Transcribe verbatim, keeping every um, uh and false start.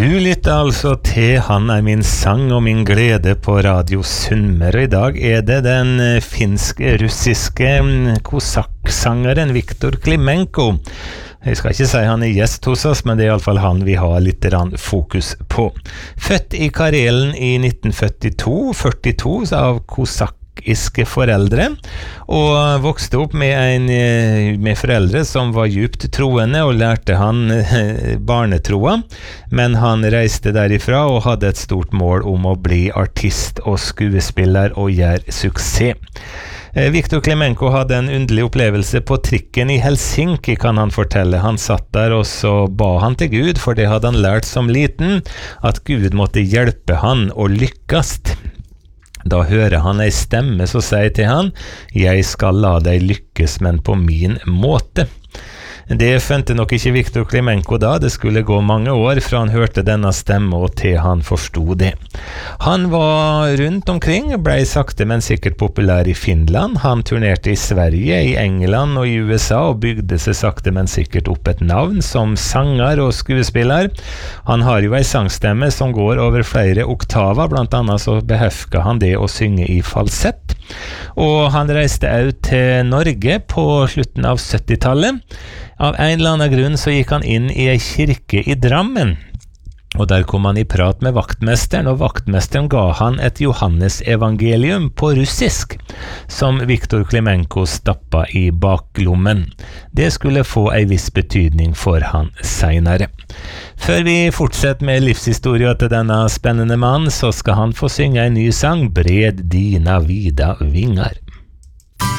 Du lytter altså til Han er min sang og min glede på Radio Sunnmøre. Og i dag er det den finsk-russiske kosakksangeren Viktor Klimenko. Jeg skal ikke si han er gjest hos oss, men det er i alle fall han vi har litt fokus på. Født i Karelen i nitten førtito, førtito av kosak iske foreldre, og vokste opp med, en, med foreldre som var djupt troende, og lærte han barnetroa, men han reiste derifra og hadde et stort mål om å bli artist og skuespiller og gjøre suksess. Viktor Klimenko hadde en underlig opplevelse på trikken i Helsinki, kan han fortelle. Han satt der, og så ba han til Gud, for det hadde han lært som liten, at Gud måtte hjelpe han å lykkes. Da hører han ei stemme som sier til han, «Jeg skal la deg lykkes, men på min måte». Det fønte nok ikke Viktor Klimenko da, det skulle gå mange år fra han hørte denne stemme og til han forstod det. Han var rundt omkring, ble sakte men sikkert populær i Finland, han turnerte i Sverige, i England og i U S A og bygde seg sakte men sikkert opp et navn som sanger og skuespiller. Han har jo en sangstemme som går over flere oktaver, blant annet så behefka han det å synge i falsett. Og han reiste ut til Norge på slutten av syttitallet. Av en eller annen grunn så gikk han inn i en kirke i Drammen, og der kom han i prat med vaktmesteren, og vaktmesteren ga han et Johannes-evangelium på russisk, som Viktor Klimenko stappa i baklommen. Det skulle få en viss betydning for han senere. Før vi fortsetter med livshistoria til denne spennende mann, så skal han få synge en ny sang, Bred dina vida vingar.